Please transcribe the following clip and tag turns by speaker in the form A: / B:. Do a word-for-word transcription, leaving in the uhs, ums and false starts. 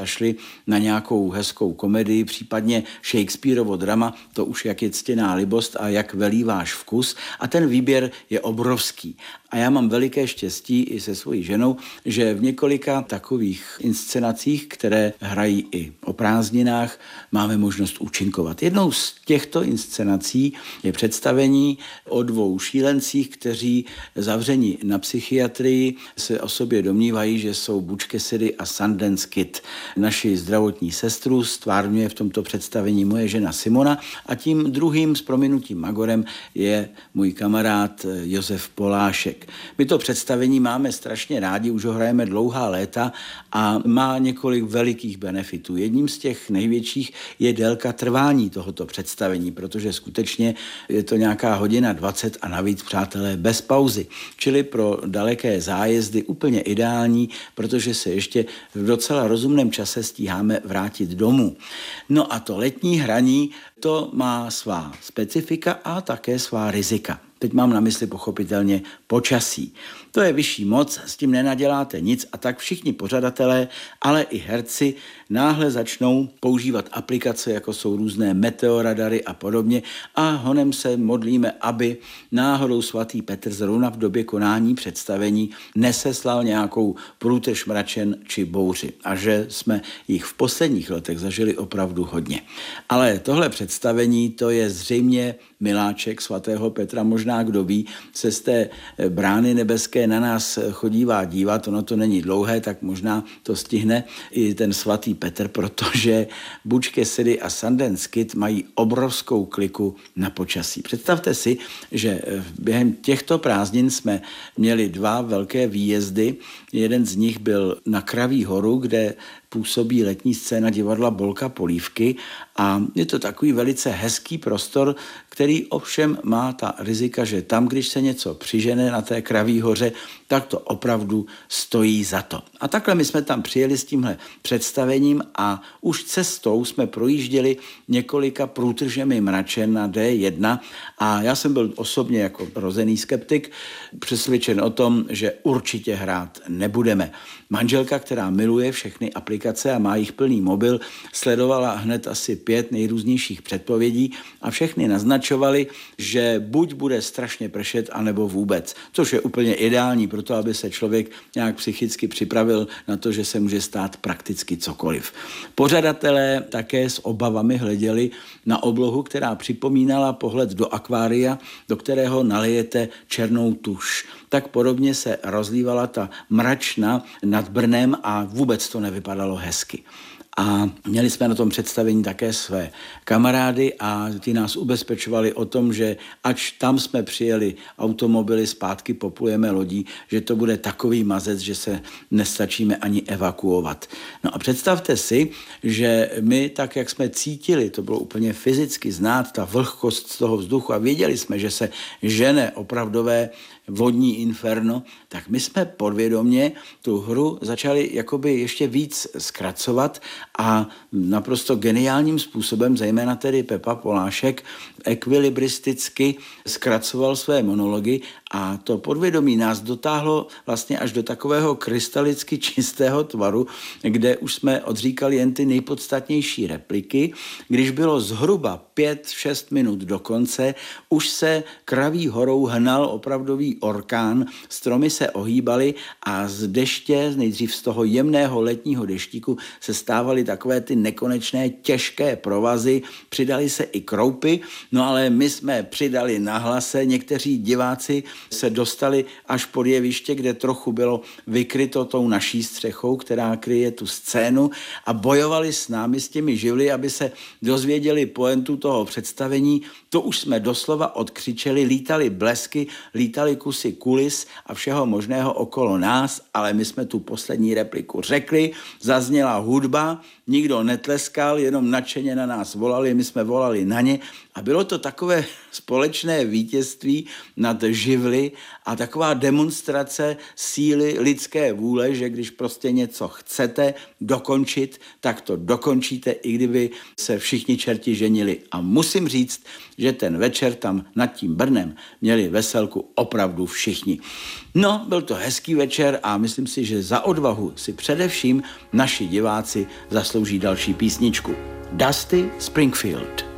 A: a šli na nějakou hezkou komedii, případně Shakespeareovo drama, to už jak je ctěná libost a jak velí váš vkus. A ten výběr je obrovský. A já mám veliké štěstí i se svojí ženou, že v několika takových inscenacích, které hrají i o prázdninách, máme možnost účinkovat. Jednou z těchto inscenací je představení o dvou šílencích, kteří zavření na psychiatrii se o sobě domnívají, že jsou Butch Cassidy a Sundance Kid. Naši zdravotní sestru stvárňuje v tomto představení moje žena Simona a tím druhým s prominutím magorem je můj kamarád Josef Polášek. My to představení máme strašně rádi, už ho hrajeme dlouhá léta a má několik velikých benefitů. Jedním z těch největších je délka trvání tohoto představení, protože skutečně je to nějaká hodina dvacet a navíc, přátelé, bez pauzy. Čili pro daleké zájezdy úplně ideální, protože se ještě v docela rozumném čase stíháme vrátit domů. No a to letní hraní, to má svá specifika a také svá rizika. Teď mám na mysli pochopitelně počasí. To je vyšší moc, s tím nenaděláte nic a tak všichni pořadatelé, ale i herci náhle začnou používat aplikace, jako jsou různé meteoradary a podobně a honem se modlíme, aby náhodou svatý Petr zrovna v době konání představení neseslal nějakou průtrž mračen či bouři a že jsme jich v posledních letech zažili opravdu hodně. Ale tohle představení, to je zřejmě miláček svatého Petra, možná kdo ví, se z té brány nebeské na nás chodívá dívat, ono to není dlouhé, tak možná to stihne i ten svatý Petr, protože Butch Cassidy a Sundance Kid mají obrovskou kliku na počasí. Představte si, že během těchto prázdnin jsme měli dva velké výjezdy. Jeden z nich byl na Kraví horu, kde působí letní scéna divadla Bolka Polívky a je to takový velice hezký prostor, který ovšem má ta rizika, že tam, když se něco přižene na té Kraví hoře, tak to opravdu stojí za to. A takhle my jsme tam přijeli s tímhle představením a už cestou jsme projížděli několika průtržemi mračen na dé jedna a já jsem byl osobně jako rozený skeptik přesvědčen o tom, že určitě hrát nebudeme. Manželka, která miluje všechny aplikace a má jich plný mobil, sledovala hned asi pět nejrůznějších předpovědí a všechny naznačovaly, že buď bude strašně pršet, anebo vůbec, což je úplně ideální pro to, aby se člověk nějak psychicky připravil na to, že se může stát prakticky cokoliv. Pořadatelé také s obavami hleděli na oblohu, která připomínala pohled do akvária, do kterého nalijete černou tuš. Tak podobně se rozlívala ta mračna nad Brnem a vůbec to nevypadalo hezky. A měli jsme na tom představení také své kamarády a ti nás ubezpečovali o tom, že ač tam jsme přijeli automobily, zpátky poplujeme lodí, že to bude takový mazec, že se nestačíme ani evakuovat. No a představte si, že my tak, jak jsme cítili, to bylo úplně fyzicky znát, ta vlhkost z toho vzduchu a věděli jsme, že se žene opravdové vodní inferno, tak my jsme podvědomě tu hru začali jakoby ještě víc zkracovat a naprosto geniálním způsobem, zejména tedy Pepa Polášek, ekvilibristicky zkracoval své monology a to podvědomí nás dotáhlo vlastně až do takového krystalicky čistého tvaru, kde už jsme odříkali jen ty nejpodstatnější repliky. Když bylo zhruba pět šest minut do konce, už se Kraví horou hnal opravdový orkán, stromy se ohýbaly a z deště, nejdřív z toho jemného letního deštíku, se stávaly takové ty nekonečné těžké provazy, přidali se i kroupy, no ale my jsme přidali na hlase, někteří diváci se dostali až pod jeviště, kde trochu bylo vykryto tou naší střechou, která kryje tu scénu a bojovali s námi s těmi živly, aby se dozvěděli pointu toho představení. To už jsme doslova odkřičeli, lítali blesky, lítali kusy kulis a všeho možného okolo nás, ale my jsme tu poslední repliku řekli, zazněla hudba, nikdo netleskal, jenom nadšeně na nás volali, my jsme volali na ně A bylo to takové společné vítězství nad živly a taková demonstrace síly lidské vůle, že když prostě něco chcete dokončit, tak to dokončíte, i kdyby se všichni čerti ženili. A musím říct, že ten večer tam nad tím Brnem měli veselku opravdu všichni. No, byl to hezký večer a myslím si, že za odvahu si především naši diváci zaslouží další písničku. Dusty Springfield.